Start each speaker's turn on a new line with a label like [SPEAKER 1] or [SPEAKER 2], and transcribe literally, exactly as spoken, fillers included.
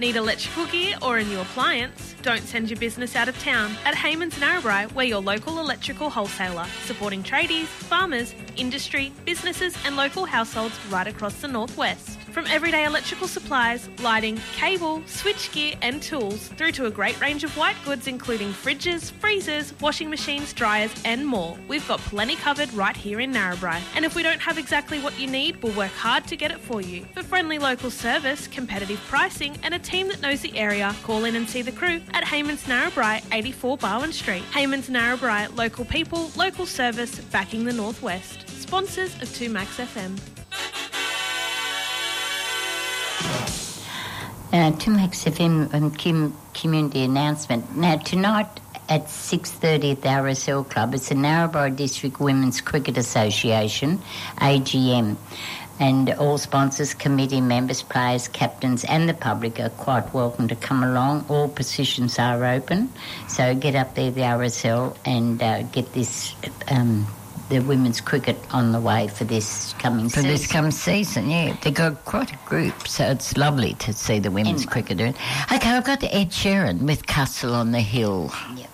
[SPEAKER 1] Need electrical gear or a new appliance? Don't send your business out of town. At Hayman's Narrabri, we're your local electrical wholesaler, supporting tradies, farmers, industry, businesses and local households right across the northwest. From everyday electrical supplies, lighting, cable, switchgear and tools, through to a great range of white goods including fridges, freezers, washing machines, dryers and more. We've got plenty covered right here in Narrabri. And if we don't have exactly what you need, we'll work hard to get it for you. For friendly local service, competitive pricing and a team that knows the area, call in and see the crew at Hayman's Narrabri, eighty-four Barwon Street. Hayman's Narrabri, local people, local service, backing the northwest. Sponsors of two Max F M.
[SPEAKER 2] Uh, two Max F M um, com- community announcement. Now, tonight at six thirty at the R S L Club, it's the Narrabri District Women's Cricket Association, A G M. And all sponsors, committee members, players, captains and the public are quite welcome to come along. All positions are open. So get up there, the R S L, and uh, get this... Um, the women's cricket on the way for this coming
[SPEAKER 3] for
[SPEAKER 2] season.
[SPEAKER 3] For this coming season, yeah. They've got quite a group, so it's lovely to see the women's
[SPEAKER 2] anyway.
[SPEAKER 3] cricket doing. Okay, I've got Ed Sheeran with Castle on the Hill.
[SPEAKER 2] Yep.